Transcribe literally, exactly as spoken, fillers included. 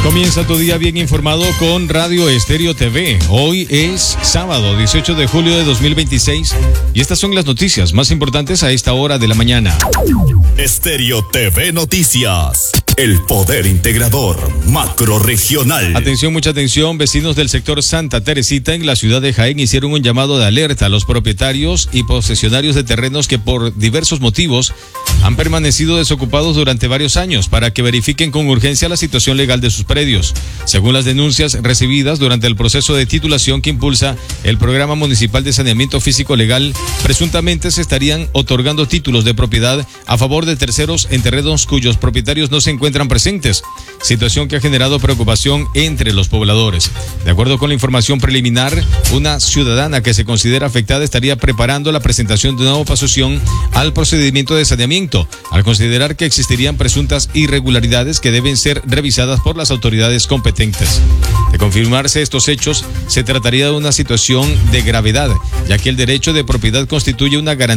Comienza tu día bien informado con Radio Estéreo T V. Hoy es sábado dieciocho de julio de dos mil veintiséis y estas son las noticias más importantes a esta hora de la mañana. Estéreo T V Noticias. El poder integrador macrorregional. Atención, mucha atención. Vecinos del sector Santa Teresita en la ciudad de Jaén hicieron un llamado de alerta a los propietarios y posesionarios de terrenos que por diversos motivos han permanecido desocupados durante varios años para que verifiquen con urgencia la situación legal de sus predios. Según las denuncias recibidas durante el proceso de titulación que impulsa el Programa Municipal de Saneamiento Físico Legal, presuntamente se estarían otorgando títulos de propiedad a favor de terceros en terrenos cuyos propietarios no se encuentran presentes, situación que ha generado preocupación entre los pobladores. De acuerdo con la información preliminar, una ciudadana que se considera afectada estaría preparando la presentación de una oposición al procedimiento de saneamiento, al considerar que existirían presuntas irregularidades que deben ser revisadas por las autoridades competentes. De confirmarse estos hechos, se trataría de una situación de gravedad, ya que el derecho de propiedad constituye una garantía